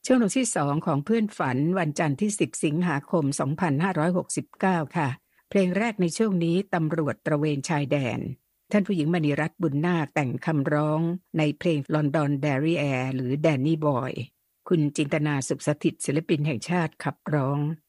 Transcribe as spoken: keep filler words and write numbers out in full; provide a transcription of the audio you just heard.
ช่วงที่สองของเพื่อนฝันวันจันทร์ที่สิบสิงหาคมสองพันห้าร้อยหกสิบเก้าค่ะเพลงแรกในช่วงนี้ตำรวจตระเวนชายแดนท่านผู้หญิงมณีรัตน์บุญนาคแต่งคำร้องในเพลง London Derriere หรือ Danny Boy คุณจินตนาสุขสถิตย์ศิลปินแห่งชาติขับร้อง